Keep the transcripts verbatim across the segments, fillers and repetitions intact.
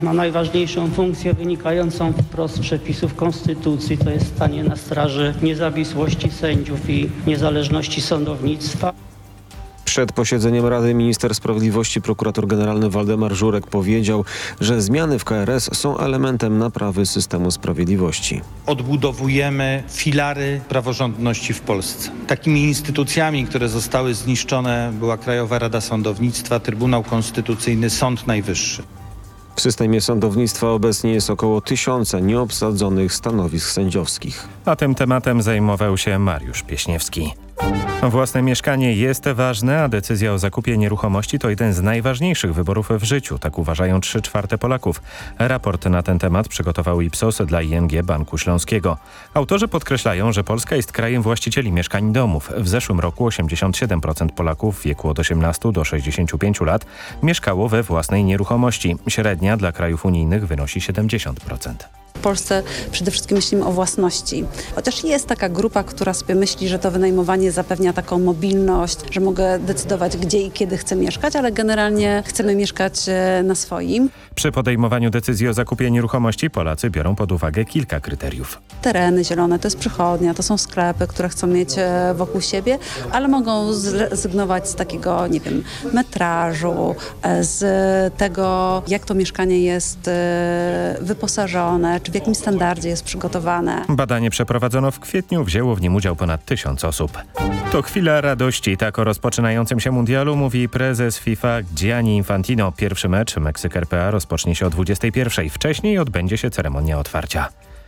Ma najważniejszą funkcję wynikającą wprost z przepisów Konstytucji, to jest stanie na straży niezawisłości sędziów i niezależności sądownictwa. Przed posiedzeniem Rady minister sprawiedliwości prokurator generalny Waldemar Żurek powiedział, że zmiany w K R S są elementem naprawy systemu sprawiedliwości. Odbudowujemy filary praworządności w Polsce. Takimi instytucjami, które zostały zniszczone, była Krajowa Rada Sądownictwa, Trybunał Konstytucyjny, Sąd Najwyższy. W systemie sądownictwa obecnie jest około tysiąca nieobsadzonych stanowisk sędziowskich. A tym tematem zajmował się Mariusz Pieśniewski. Własne mieszkanie jest ważne, a decyzja o zakupie nieruchomości to jeden z najważniejszych wyborów w życiu. Tak uważają trzy czwarte Polaków. Raport na ten temat przygotował Ipsos dla I N G Banku Śląskiego. Autorzy podkreślają, że Polska jest krajem właścicieli mieszkań i domów. W zeszłym roku osiemdziesiąt siedem procent Polaków w wieku od osiemnastu do sześćdziesięciu pięciu lat mieszkało we własnej nieruchomości. Średnia dla krajów unijnych wynosi siedemdziesiąt procent. W Polsce przede wszystkim myślimy o własności. Chociaż jest taka grupa, która sobie myśli, że to wynajmowanie zapewnia taką mobilność, że mogę decydować, gdzie i kiedy chcę mieszkać, ale generalnie chcemy mieszkać na swoim. Przy podejmowaniu decyzji o zakupie nieruchomości Polacy biorą pod uwagę kilka kryteriów. Tereny zielone, to jest przychodnia, to są sklepy, które chcą mieć wokół siebie, ale mogą zrezygnować z takiego, nie wiem, metrażu, z tego, jak to mieszkanie jest wyposażone, czy w jakim standardzie jest przygotowane. Badanie przeprowadzono w kwietniu, wzięło w nim udział ponad tysiąc osób. To chwila radości, tak o rozpoczynającym się mundialu mówi prezes FIFA Gianni Infantino. Pierwszy mecz Meksyk-R P A rozpocznie się o dwudziestej pierwszej. Wcześniej odbędzie się ceremonia otwarcia.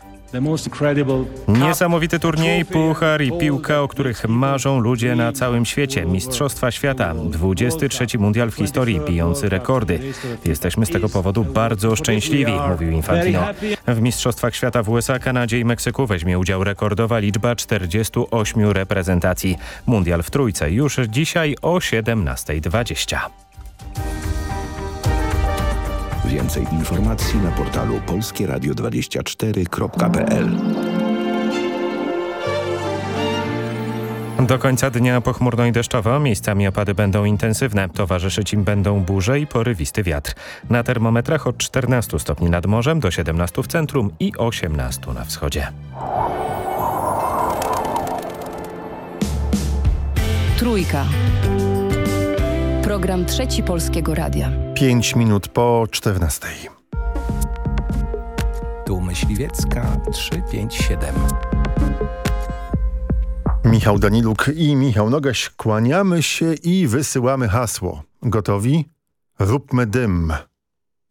Niesamowity turniej, puchar i piłka, o których marzą ludzie na całym świecie. Mistrzostwa świata. dwudziesty trzeci mundial w historii, bijący rekordy. Jesteśmy z tego powodu bardzo szczęśliwi, mówił Infantino. W Mistrzostwach Świata w U S A, Kanadzie i Meksyku weźmie udział rekordowa liczba czterdziestu ośmiu reprezentacji. Mundial w trójce już dzisiaj o siedemnastej dwadzieścia. Więcej informacji na portalu polskie radio dwadzieścia cztery kropka p l. Do końca dnia pochmurno i deszczowo, miejscami opady będą intensywne. Towarzyszyć im będą burze i porywisty wiatr. Na termometrach od czternastu stopni nad morzem do siedemnastu w centrum i osiemnastu na wschodzie. Trójka. Program Trzeci Polskiego Radia. Pięć minut po czternastej. Tu Myśliwiecka trzysta pięćdziesiąt siedem. Michał Daniluk i Michał Nogaś, kłaniamy się i wysyłamy hasło. Gotowi? Róbmy dym.